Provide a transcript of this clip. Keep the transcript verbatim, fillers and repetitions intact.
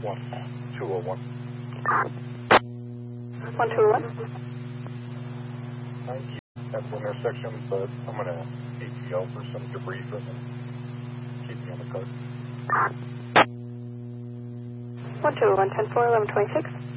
one two oh one. one two oh one. Thank you. At the intersection, but I'm going to A T L for some debris for them. Keep me on the card. one two oh one, ten four, eleven twenty-six.